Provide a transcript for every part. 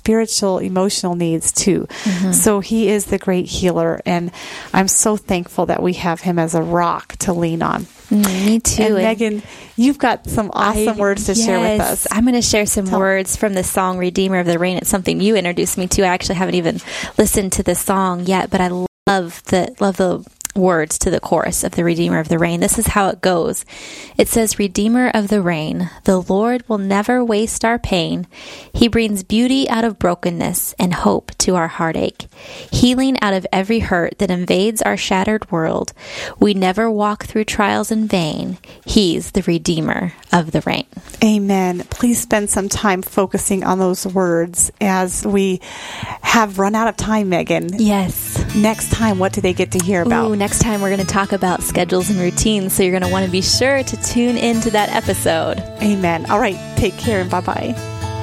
spiritual, emotional needs too. So He is the great healer, and I'm so thankful that we have Him as a rock to lean on. Me too. And Megan, you've got some awesome words to share with us. I'm going to share some words from the song Redeemer of the Rain. It's something you introduced me to. I actually haven't even listened to the song yet, but I love the words to the chorus of the Redeemer of the Rain. This is how it goes. It says, Redeemer of the rain, the Lord will never waste our pain. He brings beauty out of brokenness and hope to our heartache, healing out of every hurt that invades our shattered world. We never walk through trials in vain. He's the Redeemer of the rain. Amen. Please spend some time focusing on those words as we have run out of time, Megan. Yes. Next time, what do they get to hear about? Next time we're going to talk about schedules and routines, so you're going to want to be sure to tune into that episode. Amen. All right. Take care and bye-bye.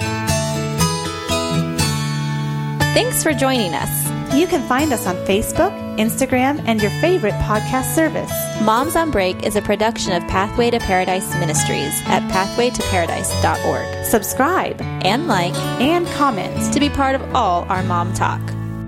Thanks for joining us. You can find us on Facebook, Instagram, and your favorite podcast service. Moms on Break is a production of Pathway to Paradise Ministries at pathwaytoparadise.org. Subscribe and like and comment to be part of all our mom talk.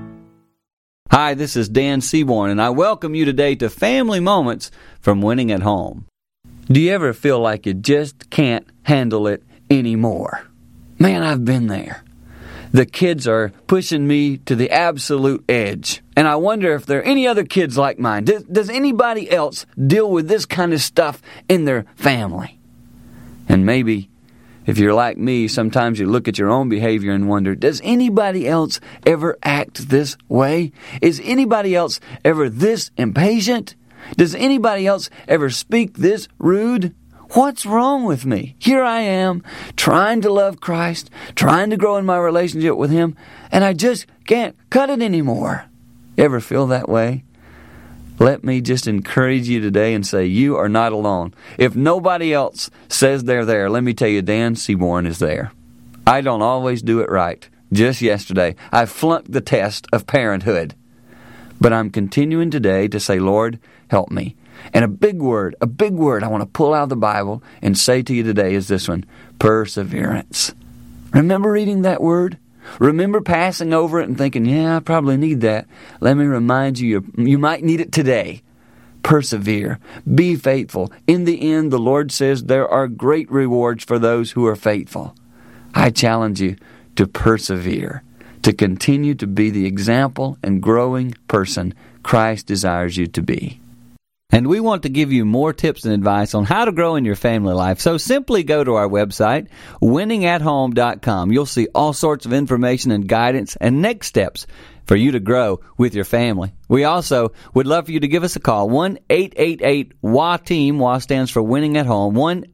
Hi, this is Dan Seaborn, and I welcome you today to Family Moments from Winning at Home. Do you ever feel like you just can't handle it anymore? Man, I've been there. The kids are pushing me to the absolute edge, and I wonder if there are any other kids like mine. Does anybody else deal with this kind of stuff in their family? And maybe, if you're like me, sometimes you look at your own behavior and wonder, does anybody else ever act this way? Is anybody else ever this impatient? Does anybody else ever speak this rude? What's wrong with me? Here I am, trying to love Christ, trying to grow in my relationship with Him, and I just can't cut it anymore. Ever feel that way? Let me just encourage you today and say you are not alone. If nobody else says they're there, let me tell you, Dan Seaborn is there. I don't always do it right. Just yesterday, I flunked the test of parenthood. But I'm continuing today to say, Lord, help me. And a big word I want to pull out of the Bible and say to you today is this one, perseverance. Remember reading that word? Remember passing over it and thinking, yeah, I probably need that. Let me remind you, you might need it today. Persevere. Be faithful. In the end, the Lord says there are great rewards for those who are faithful. I challenge you to persevere, to continue to be the example and growing person Christ desires you to be. And we want to give you more tips and advice on how to grow in your family life. So simply go to our website, winningathome.com. You'll see all sorts of information and guidance and next steps for you to grow with your family. We also would love for you to give us a call, 1-888-WA-TEAM. WA stands for Winning at Home,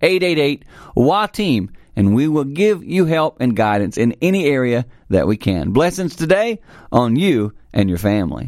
1-888-WA-TEAM. And we will give you help and guidance in any area that we can. Blessings today on you and your family.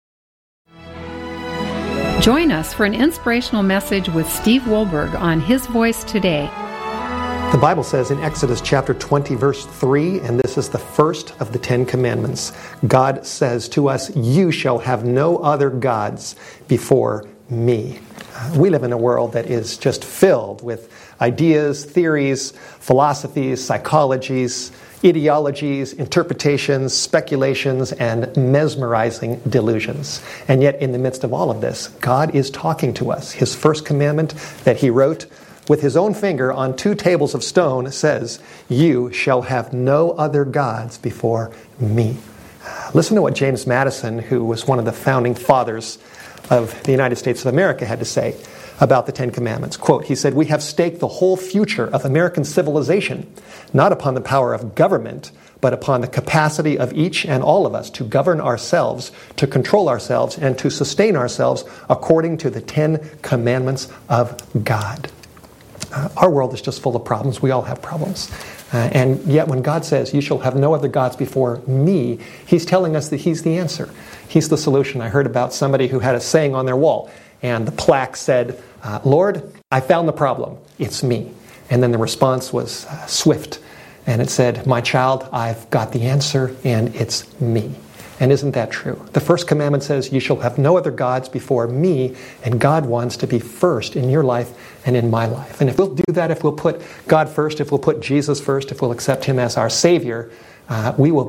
Join us for an inspirational message with Steve Wohlberg on His Voice Today. The Bible says in Exodus chapter 20, verse 3, and this is the first of the 10 Commandments, God says to us, you shall have no other gods before me. We live in a world that is just filled with ideas, theories, philosophies, psychologies, ideologies, interpretations, speculations, and mesmerizing delusions. And yet, in the midst of all of this, God is talking to us. His first commandment that He wrote with His own finger on 2 tables of stone says, you shall have no other gods before me. Listen to what James Madison, who was one of the founding fathers of the United States of America, had to say about the 10 Commandments. Quote, he said, we have staked the whole future of American civilization, not upon the power of government, but upon the capacity of each and all of us to govern ourselves, to control ourselves, and to sustain ourselves according to the 10 Commandments of God. Our world is just full of problems. We all have problems. And yet when God says, you shall have no other gods before me, He's telling us that He's the answer. He's the solution. I heard about somebody who had a saying on their wall, and the plaque said, Lord, I found the problem. It's me. And then the response was swift. And it said, my child, I've got the answer, and it's me. And isn't that true? The first commandment says, you shall have no other gods before me, and God wants to be first in your life and in my life. And if we'll do that, if we'll put God first, if we'll put Jesus first, if we'll accept Him as our Savior, we will